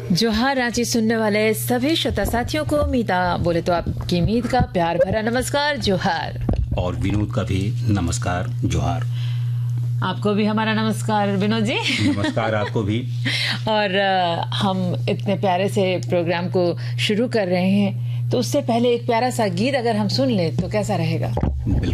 जोहार रांची सुनने वाले सभी श्रोता साथियों को मीता बोले तो आपकी मीत का प्यार भरा नमस्कार जोहार। और विनोद का भी नमस्कार जोहार। आपको भी हमारा नमस्कार विनोद जी। नमस्कार आपको भी। और हम इतने प्यारे से प्रोग्राम को शुरू कर रहे हैं तो उससे पहले एक प्यारा सा गीत अगर हम सुन लें तो कैसा रहेगा।